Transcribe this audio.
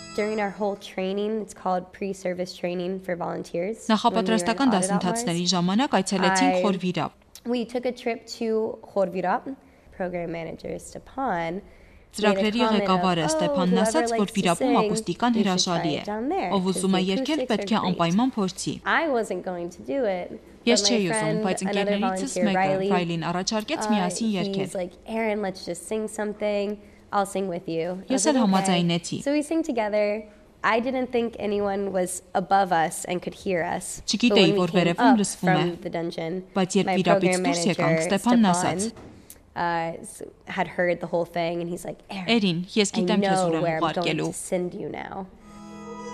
During our whole training, it's called pre-service training for volunteers. Նախապատրաստական դասընթացների ժամանակ այցելեցինք Խորվիրապ։ We took a trip to Khorvirap. Program manager Stepan. Ծրագրերի ղեկավարը Ստեփանն ասաց, որ Վիրապում ակուստիկան հրաշալի է։ Ով ուզում է երգել, պետք է անպայման փորձի։ Ես չէի ուզում, բայց ընկերներիցս մեկը, Ռայլին, առաջարկեց միասին երգել։ Ես էլ համաձայնեցի։ I didn't think anyone was above us and could hear us. Չգիտեի, որ վերևում լսվում է, բայց երբ Վիրապից դուրս եկանք, Ստեփանն ասաց. had heard the whole thing and he's like, Erin, ես գիտեմ քեզ ուր եմ ուղարկելու։